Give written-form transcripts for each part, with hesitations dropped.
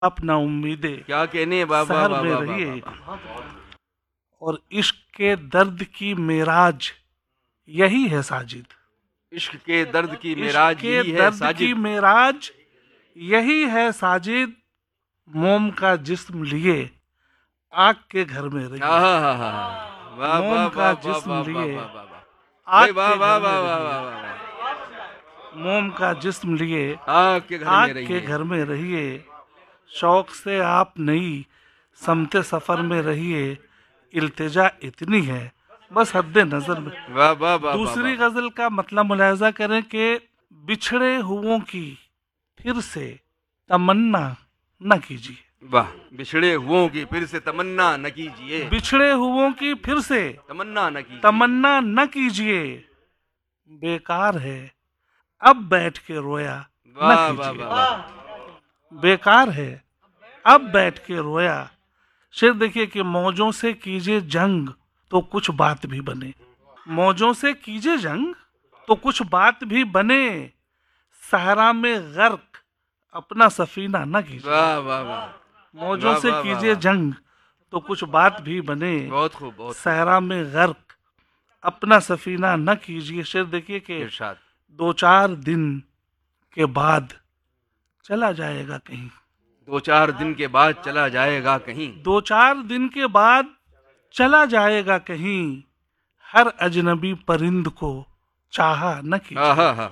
अपना उम्मीदें क्या कहने बाबा शहर बाबा में बाबा रहिए, बाबा। और इश्क के दर्द की मेराज यही है साजिद। इश्क के दर्द की इश्क मेराज के यही है दर्द की साजिद। मेराज यही है साजिद। मोम का जिस्म लिए आग के घर में रहिए। वाह मोम वाह का वाह वाह जिस्म वाह लिए वाह वाह वाह। आग वाह के वाह घर में वाह वाह रहिए। वाह वाह। मोम का जिस्म लिए आग के घर में आग के रहिए। घर में रहिए। शौक से आप नई समते सफर में रहिए। इल्तिजा इतनी है बस हद्दे नजर में। वाह वाह वाह दूसरी वाह। गजल का मतलब मुलाहिजा करें कि बिछड़े हुओं की फिर से तमन्ना न कीजिए। वाह, बिछड़े हुओं की फिर से तमन्ना न कीजिए। बिछड़े हुओं की फिर से तमन्ना न कीजिए। तमन्ना न कीजिए। बेकार है अब बैठ के रोया न वाह वाह कीजिए। वाह वाह। बेकार है अब बैठ के रोया। शेर देखिए कि मौजों से कीजिए जंग तो कुछ बात भी बने। मौजों से कीजिए जंग तो कुछ बात भी बने। सहरा में गर्क अपना सफीना न कीजिए। वाह वाह वाह। मौजों से कीजिए जंग तो कुछ बात भी बने। बहुत खूब बहुत खूब। सहरा में गर्क अपना सफीना न कीजिए। शेर देखिए कि इरशाद। 2-4 दिन के बाद चला जाएगा कहीं। 2-4 दिन के बाद चला जाएगा कहीं। 2-4 दिन के बाद चला जाएगा कहीं। हर अजनबी परिंद को चाहा न कीजिए।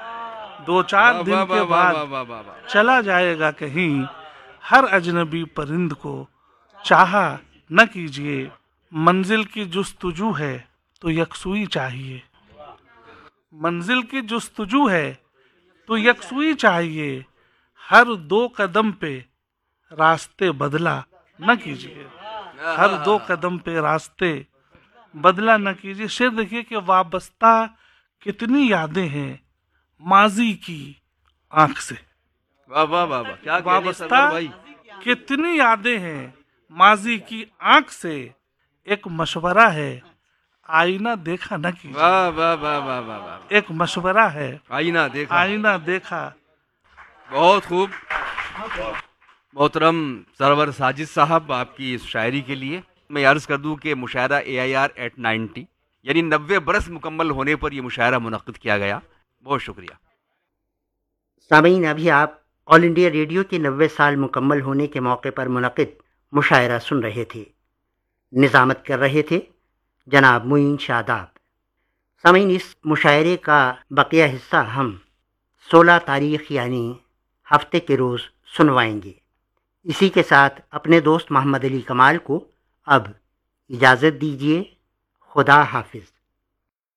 2-4 दिन के बाद चला जाएगा कहीं। हर अजनबी परिंद को चाहा न कीजिए। मंजिल की जुस्तजू है तो यकसुई चाहिए। मंजिल की जुस्तजू है तो यकसुई चाहिए। हर 2 कदम पे रास्ते बदला न कीजिए। हर 2 कदम पे रास्ते बदला न कीजिए। शेर देखिए कि वाबस्ता कितनी यादें हैं माजी की आंख से। वाह वाह वाह वाह। क्या वाबस्ता भाई। कितनी यादें हैं माजी की आंख से। एक मशवरा है आईना देखा न कीजिए। वाह वाह वाह वाह वाह वाह। एक मशवरा है आईना देखा। आईना देखा। बहुत खूब। मोहतरम सरवर साजिद साहब, आपकी इस शायरी के लिए मैं अर्ज कर दूं कि मुशायरा AIR at 90 यानी 90 बरस मुकम्मल होने पर यह मुशायरा मुनक्किद किया गया। बहुत शुक्रिया। सामीन, अभी आप ऑल इंडिया रेडियो के 90 साल मुकम्मल होने के मौके पर मुनक्किद मुशायरा सुन रहे थे। निज़ामत कर रहे थे जनाब मुईन शादाब। सामीन, इस मुशायरे का बकिया हिस्सा हम 16 तारीख यानी हफ्ते के रोज़ सुनवाएंगे। इसी के साथ अपने दोस्त मोहम्मद अली कमाल को अब इजाज़त दीजिए। खुदा हाफिज़।